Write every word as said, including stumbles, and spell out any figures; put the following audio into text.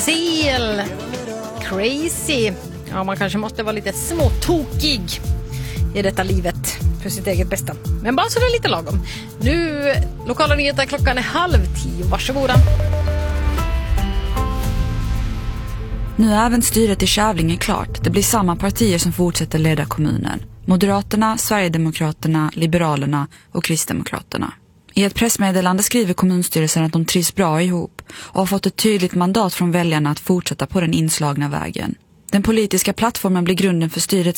Seal. Crazy. Ja, man kanske måste vara lite småtokig i detta livet för sitt eget bästa. Men bara så det är lite lagom. Nu, lokala nyheter, klockan är halv tio. Varsågoda. Nu är även styret i Kävlinge klart. Det blir samma partier som fortsätter leda kommunen. Moderaterna, Sverigedemokraterna, Liberalerna och Kristdemokraterna. I ett pressmeddelande skriver kommunstyrelsen att de trivs bra ihop och har fått ett tydligt mandat från väljarna att fortsätta på den inslagna vägen. Den politiska plattformen blir grunden för styrets